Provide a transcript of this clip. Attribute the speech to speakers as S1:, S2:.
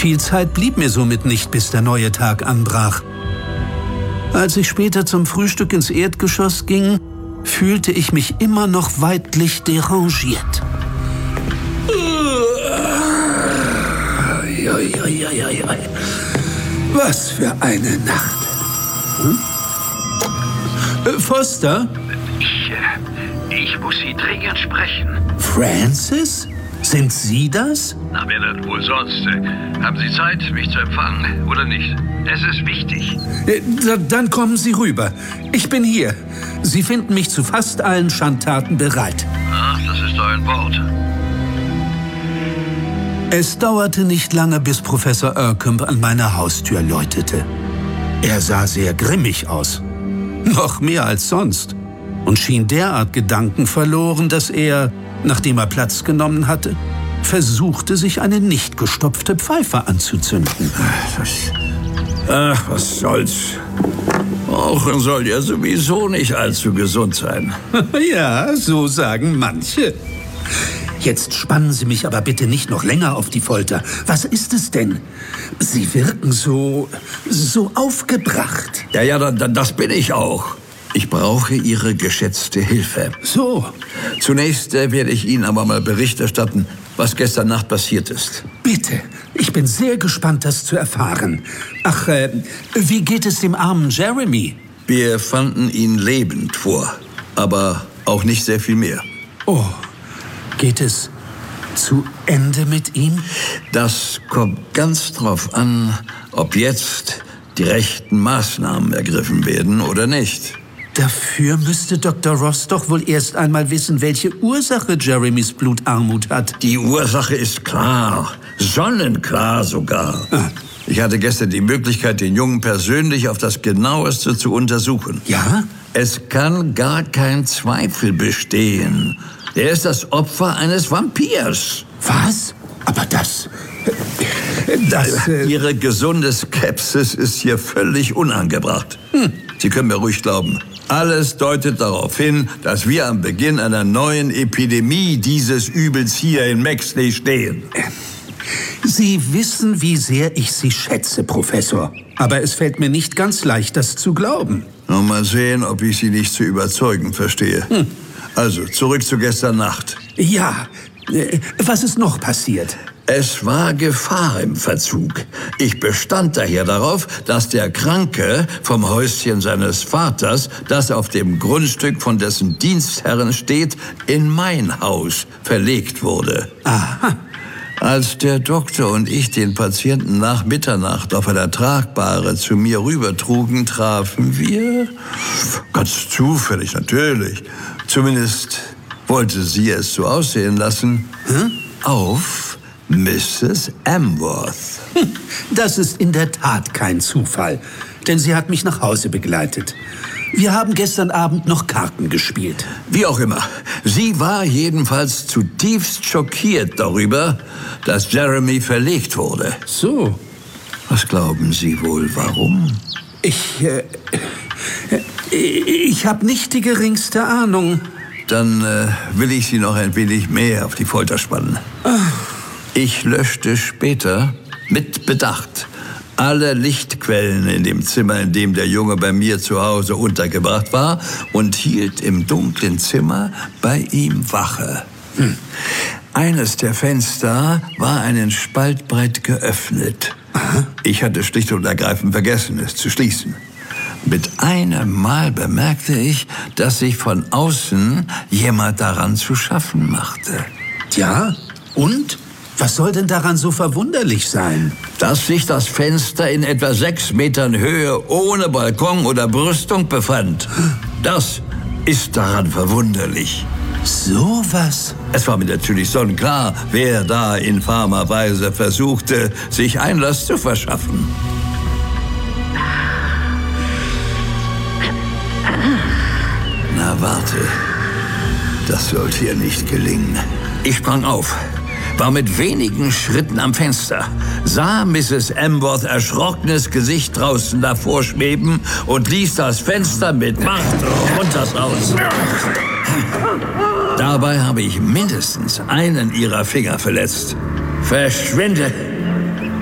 S1: Viel Zeit blieb mir somit nicht, bis der neue Tag anbrach. Als ich später zum Frühstück ins Erdgeschoss ging, fühlte ich mich immer noch weidlich derangiert. Was für eine Nacht. Foster?
S2: Ich muss Sie dringend sprechen.
S1: Francis? Sind Sie das?
S2: Na, wer denn wohl sonst? Haben Sie Zeit, mich zu empfangen oder nicht? Es ist wichtig.
S1: Dann kommen Sie rüber. Ich bin hier. Sie finden mich zu fast allen Schandtaten bereit.
S2: Ach, das ist doch ein Wort.
S1: Es dauerte nicht lange, bis Professor Ercombe an meiner Haustür läutete. Er sah sehr grimmig aus. Noch mehr als sonst. Und schien derart gedankenverloren, dass er, nachdem er Platz genommen hatte, versuchte, sich eine nicht gestopfte Pfeife anzuzünden.
S3: Ach, was soll's. Rauchen soll ja sowieso nicht allzu gesund sein.
S1: Ja, so sagen manche. Jetzt spannen Sie mich aber bitte nicht noch länger auf die Folter. Was ist es denn? Sie wirken so aufgebracht.
S3: Ja, das bin ich auch. Ich brauche Ihre geschätzte Hilfe.
S1: So.
S3: Zunächst werde ich Ihnen aber mal Bericht erstatten, was gestern Nacht passiert ist.
S1: Bitte. Ich bin sehr gespannt, das zu erfahren. Ach, wie geht es dem armen Jeremy?
S3: Wir fanden ihn lebend vor, aber auch nicht sehr viel mehr.
S1: Oh, geht es zu Ende mit ihm?
S3: Das kommt ganz drauf an, ob jetzt die rechten Maßnahmen ergriffen werden oder nicht.
S1: Dafür müsste Dr. Ross doch wohl erst einmal wissen, welche Ursache Jeremys Blutarmut hat.
S3: Die Ursache ist klar, sonnenklar sogar. Ich hatte gestern die Möglichkeit, den Jungen persönlich auf das Genaueste zu untersuchen.
S1: Ja?
S3: Es kann gar kein Zweifel bestehen. Er ist das Opfer eines Vampirs.
S1: Was? Aber das...
S3: Ihre gesunde Skepsis ist hier völlig unangebracht. Sie können mir ruhig glauben. Alles deutet darauf hin, dass wir am Beginn einer neuen Epidemie dieses Übels hier in Maxley stehen.
S1: Sie wissen, wie sehr ich Sie schätze, Professor. Aber es fällt mir nicht ganz leicht, das zu glauben.
S3: Nun mal sehen, ob ich Sie nicht zu überzeugen verstehe. Also, zurück zu gestern Nacht.
S1: Ja, was ist noch passiert?
S3: Es war Gefahr im Verzug. Ich bestand daher darauf, dass der Kranke vom Häuschen seines Vaters, das auf dem Grundstück von dessen Dienstherren steht, in mein Haus verlegt wurde.
S1: Aha.
S3: Als der Doktor und ich den Patienten nach Mitternacht auf einer Tragbare zu mir rübertrugen, trafen wir, ganz zufällig natürlich, zumindest wollte sie es so aussehen lassen, auf Mrs. Amworth.
S1: Das ist in der Tat kein Zufall, denn sie hat mich nach Hause begleitet. Wir haben gestern Abend noch Karten gespielt.
S3: Wie auch immer. Sie war jedenfalls zutiefst schockiert darüber, dass Jeremy verlegt wurde.
S1: So.
S3: Was glauben Sie wohl, warum?
S1: Ich habe nicht die geringste Ahnung.
S3: Dann will ich Sie noch ein wenig mehr auf die Folter spannen. Ich löschte später mit Bedacht alle Lichtquellen in dem Zimmer, in dem der Junge bei mir zu Hause untergebracht war, und hielt im dunklen Zimmer bei ihm Wache. Eines der Fenster war einen Spalt breit geöffnet. Ich hatte schlicht und ergreifend vergessen, es zu schließen. Mit einem Mal bemerkte ich, dass sich von außen jemand daran zu schaffen machte.
S1: Ja, und? Was soll denn daran so verwunderlich sein?
S3: Dass sich das Fenster in etwa 6 Metern Höhe ohne Balkon oder Brüstung befand. Das ist daran verwunderlich.
S1: So was?
S3: Es war mir natürlich sonnenklar, wer da infamerweise versuchte, sich Einlass zu verschaffen. Na, warte. Das sollte ihr nicht gelingen. Ich sprang auf, war mit wenigen Schritten am Fenster, sah Mrs. Amworth erschrockenes Gesicht draußen davor schweben und ließ das Fenster mit Macht runter raus. Dabei habe ich mindestens einen ihrer Finger verletzt. Verschwinde!